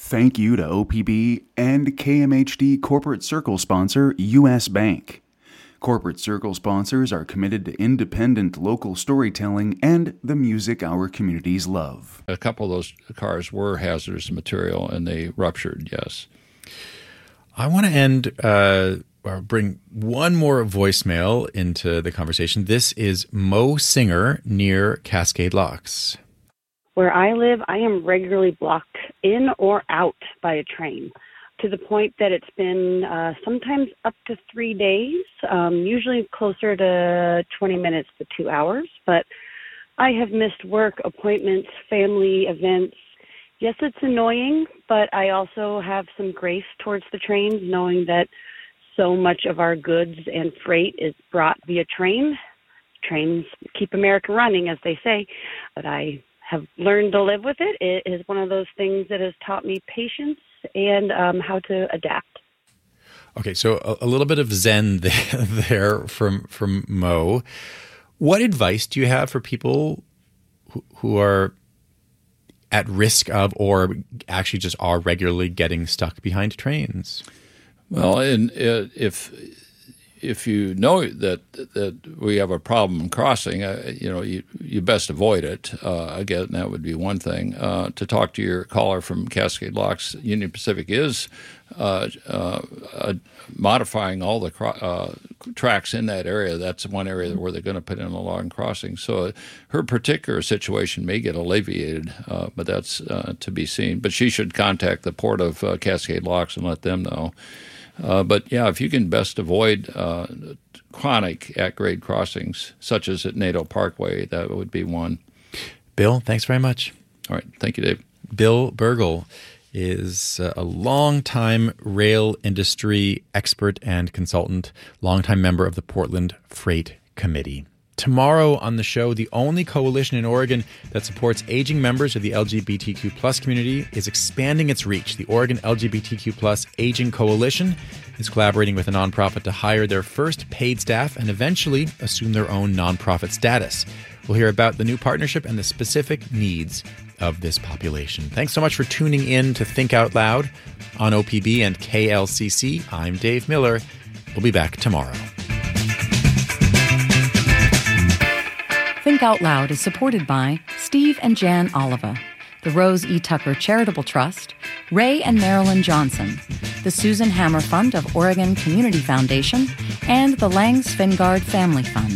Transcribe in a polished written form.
Thank you to OPB and KMHD Corporate Circle sponsor U.S. Bank. Corporate Circle sponsors are committed to independent local storytelling and the music our communities love. A couple of those cars were hazardous material and they ruptured, yes. I want to end or bring one more voicemail into the conversation. This is Mo Singer near Cascade Locks. Where I live, I am regularly blocked in or out by a train to the point that it's been sometimes up to 3 days, usually closer to 20 minutes to 2 hours. But I have missed work, appointments, family events. Yes, it's annoying, but I also have some grace towards the trains, knowing that so much of our goods and freight is brought via train. Trains keep America running, as they say, but I have learned to live with it. It is one of those things that has taught me patience and how to adapt. Okay, so a little bit of zen there from Mo. What advice do you have for people who are at risk of or actually just are regularly getting stuck behind trains? Well, if you know that we have a problem crossing, you best avoid it. Again, that would be one thing. To talk to your caller from Cascade Locks, Union Pacific is modifying all the tracks in that area. That's one area where they're going to put in a log crossing. So her particular situation may get alleviated, but that's to be seen. But she should contact the Port of Cascade Locks and let them know. But yeah, if you can best avoid chronic at-grade crossings, such as at Nadeau Parkway, that would be one. Bill, thanks very much. All right. Thank you, Dave. Bill Bergel is a longtime rail industry expert and consultant, longtime member of the Portland Freight Committee. Tomorrow on the show, the only coalition in Oregon that supports aging members of the LGBTQ plus community is expanding its reach. The Oregon LGBTQ plus Aging Coalition is collaborating with a nonprofit to hire their first paid staff and eventually assume their own nonprofit status. We'll hear about the new partnership and the specific needs of this population. Thanks so much for tuning in to Think Out Loud on OPB and KLCC. I'm Dave Miller. We'll be back tomorrow. Think Out Loud is supported by Steve and Jan Oliva, the Rose E. Tucker Charitable Trust, Ray and Marilyn Johnson, the Susan Hammer Fund of Oregon Community Foundation, and the Lang Svingard Family Fund.